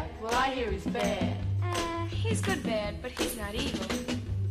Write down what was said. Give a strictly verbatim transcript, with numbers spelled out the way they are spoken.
Well, I hear he's bad. Uh, he's good bad, but he's not evil.